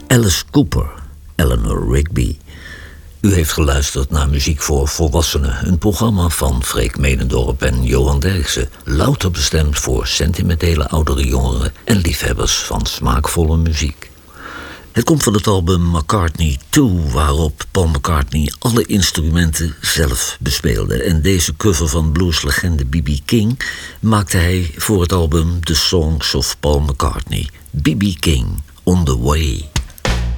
Alice Cooper, Eleanor Rigby. U heeft geluisterd naar Muziek voor Volwassenen, een programma van Freek Menendorp en Johan Derksen, louter bestemd voor sentimentele oudere jongeren en liefhebbers van smaakvolle muziek. Het komt van het album McCartney 2, waarop Paul McCartney alle instrumenten zelf bespeelde. En deze cover van blueslegende B.B. King maakte hij voor het album The Songs of Paul McCartney. B.B. King, On the Way.